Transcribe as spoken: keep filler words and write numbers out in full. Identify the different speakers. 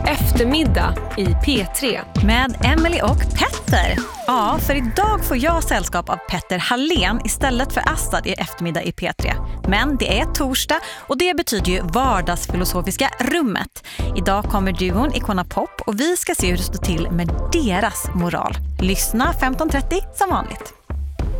Speaker 1: Eftermiddag i P tre.
Speaker 2: Med Emily och Petter. Ja, för idag får jag sällskap av Petter Hallén istället för Assad i Eftermiddag i P tre. Men det är torsdag och det betyder ju vardagsfilosofiska rummet. Idag kommer duon Icona Pop och vi ska se hur det står till med deras moral. Lyssna femton trettio som vanligt.